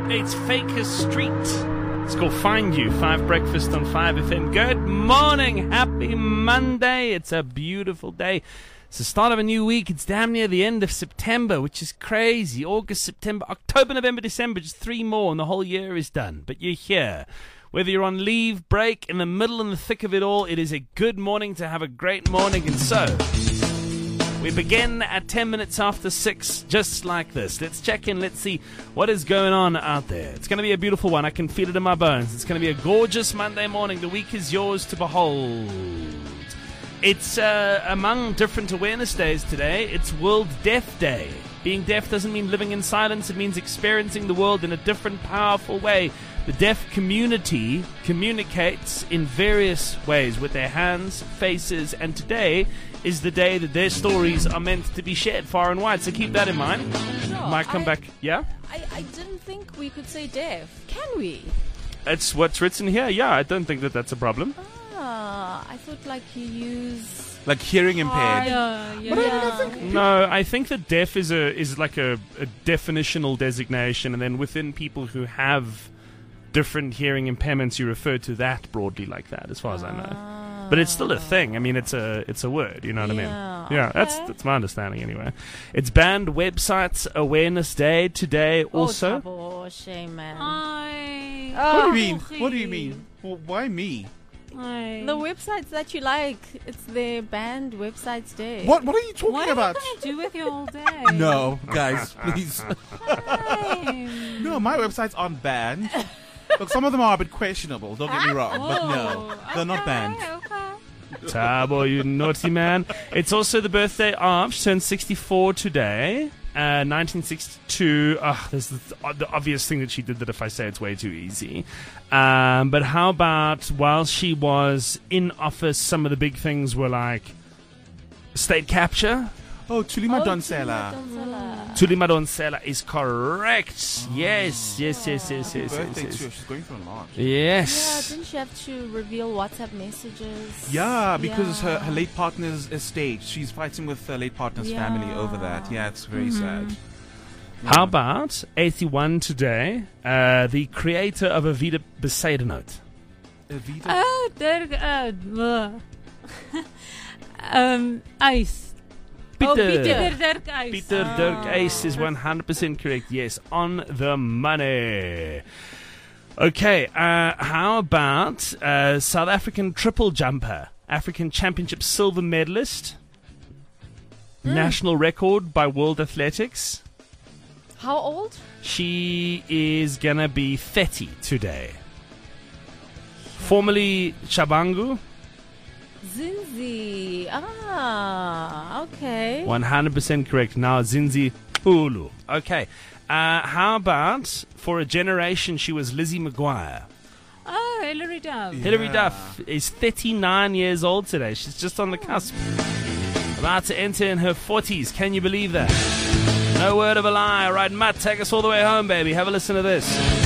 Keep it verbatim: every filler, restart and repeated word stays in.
It's Faker Street. It's called Find You. Five Breakfast on five F M. Good morning. Happy Monday. It's a beautiful day. It's the start of a new week. It's damn near the end of September, which is crazy. August, September, October, November, December. Just three more and the whole year is done. But you're here. Whether you're on leave, break, in the middle and the thick of it all, it is a good morning to have a great morning. And so, we begin at ten minutes after six, just like this. Let's check in. Let's see what is going on out there. It's going to be a beautiful one. I can feel it in my bones. It's going to be a gorgeous Monday morning. The week is yours to behold. It's uh, among different awareness days today. It's World Deaf Day. Being deaf doesn't mean living in silence. It means experiencing the world in a different, powerful way. The deaf community communicates in various ways with their hands, faces, and today is the day that their stories are meant to be shared far and wide. So keep that in mind. Sure, Might come I, back. Yeah? I, I didn't think we could say deaf. Can we? It's what's written here. Yeah, I don't think that that's a problem. Ah, I thought like you use... Like hearing impaired. Yeah, yeah. But I mean, I think- No, I think that deaf is a is like a, a definitional designation, and then within people who have different hearing impairments, you refer to that broadly like that, as far as I know. But it's still a thing. I mean, it's a it's a word. You know what Yeah, I mean? Yeah, that's okay. that's my understanding anyway. It's Banned Websites Awareness Day today. Also, Oh, shame, man. I. What do you Oh, mean? What do you mean? Well, why me? I. The websites that you like, it's their banned websites day. What What are you talking What are about? you going to do with your whole day? No, guys, please. Time. No, my websites aren't banned. Look, some of them are a bit questionable. Don't get me wrong, but no, Oh, they're not okay, banned. Okay. Tabo, you naughty man. It's also the birthday of, she turned sixty-four today. Uh, nineteen sixty-two. Oh, there's the, the obvious thing that she did that if I say it's way too easy. Um, but how about while she was in office, some of the big things were like state capture. Oh, Tulima Oh, Donsela. Donsela. Tuli Madonsela is correct. Yes, yes, yes, yes, yes, yes, Birthday yes. too. She's going for a lot. Yeah, Yes. didn't she have to reveal WhatsApp messages? Yeah, because Yeah. her, her late partner's estate. She's fighting with her late partner's Yeah. family over that. Yeah, it's very sad. How about eighty-one today? Uh, the creator of Avida Besaidenote. Evita? Oh, Dirk. Uh, bleh. um, ice. Oh, Peter. Peter Dirk Ice. Peter Ah. Dirk Ace is one hundred percent correct. Yes, on the money. Okay, uh, how about uh, South African triple jumper, African Championship silver medalist, national record by World Athletics. How old? She is gonna be thirty today. Formerly Shabangu, Zinzi. Ah, okay. one hundred percent correct. Now Zinzi Hulu. Okay. Uh, how about for a generation she was Lizzie McGuire? Oh, Hilary Duff. Hilary Yeah. Duff is thirty-nine years old today. She's just on the cusp. About to enter in her forties. Can you believe that? No word of a lie. All right, Matt, take us all the way home, baby. Have a listen to this.